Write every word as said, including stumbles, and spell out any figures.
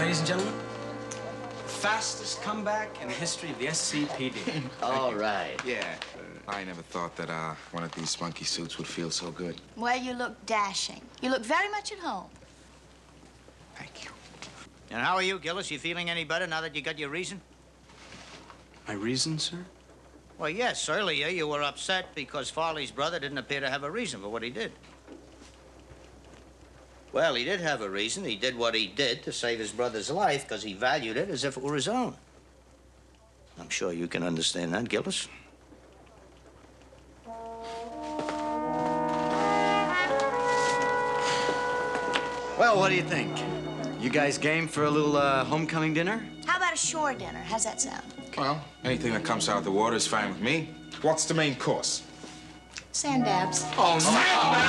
Ladies and gentlemen, the fastest comeback in the history of the S C P D. All right. Yeah. I never thought that uh, one of these spunky suits would feel so good. Well, you look dashing. You look very much at home. Thank you. And how are you, Gillis? You feeling any better now that you got your reason? My reason, sir? Well, yes. Earlier you were upset because Farley's brother didn't appear to have a reason for what he did. Well, he did have a reason. He did what he did to save his brother's life because he valued it as if it were his own. I'm sure you can understand that, Gillis. Well, what do you think? You guys game for a little uh, homecoming dinner? How about a shore dinner? How's that sound? Well, anything that comes out of the water is fine with me. What's the main course? Sand dabs. Oh, no!